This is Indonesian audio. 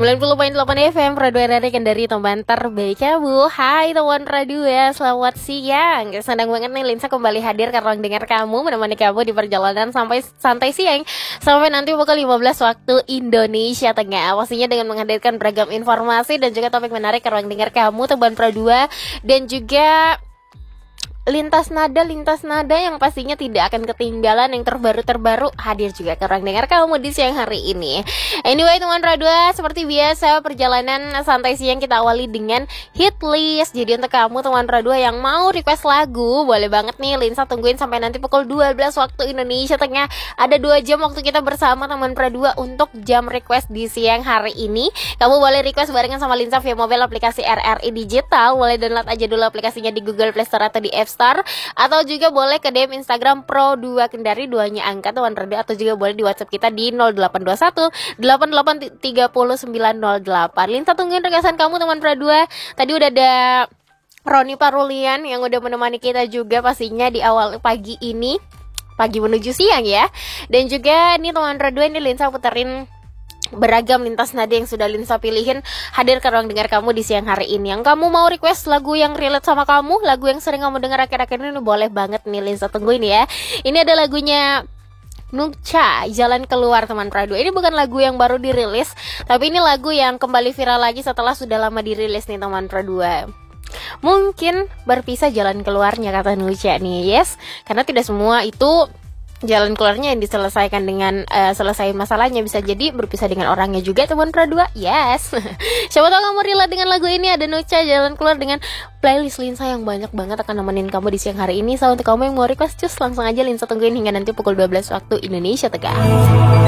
90.8 FM Radio RRI Kendari, teman terbaik kamu. Hai teman radio ya, selamat siang. Senang banget nih Linsa kembali hadir ke ruang dengar kamu, menemani kamu di perjalanan sampai santai siang sampai nanti pukul 15 waktu Indonesia Tengah. Pastinya dengan menghadirkan beragam informasi dan juga topik menarik ke ruang dengar kamu, teman Pro2, dan juga lintas nada yang pastinya tidak akan ketinggalan, yang terbaru hadir juga ke ruang dengar kamu di siang hari ini. Anyway teman Radio, seperti biasa perjalanan santai siang kita awali dengan hit list. Jadi untuk kamu teman Radio yang mau request lagu, boleh banget nih Linsa tungguin sampai nanti pukul 12 waktu Indonesia Tengah. Ada 2 jam waktu kita bersama teman Radio untuk jam request di siang hari ini. Kamu boleh request barengan sama Linsa via mobile aplikasi RRI Digital. Boleh download aja dulu aplikasinya di Google Play Store atau di App Store, atau juga boleh ke DM Instagram Pro2 Kendari, 2-nya angka teman radio, atau juga boleh di WhatsApp kita di 0821 8830 908. Linsa tungguin requestan kamu teman Pro2. Tadi udah ada Roni Parulian yang udah menemani kita juga pastinya di awal pagi ini, pagi menuju siang ya. Dan juga nih teman Pro2, ini Linsa puterin beragam lintas nada yang sudah Linsa pilihin hadir ke ruang dengar kamu di siang hari ini. Yang kamu mau request lagu yang relate sama kamu, lagu yang sering kamu dengar akhir-akhir ini, boleh banget nih Linsa tungguin ya. Ini ada lagunya Nucha, Jalan Keluar teman Radio. Ini bukan lagu yang baru dirilis, tapi ini lagu yang kembali viral lagi setelah sudah lama dirilis nih teman Radio. Mungkin berpisah jalan keluarnya kata Nucha nih, yes. Karena tidak semua itu jalan keluarnya yang diselesaikan dengan selesai masalahnya, bisa jadi berpisah dengan orangnya juga teman Pro2. Yes. Siapa tahu kamu relate dengan lagu ini. Ada Nucha, Jalan Keluar, dengan playlist Linsa yang banyak banget akan nemenin kamu di siang hari ini. So untuk kamu yang mau request, just langsung aja Linsa tungguin hingga nanti pukul 12 waktu Indonesia Tengah.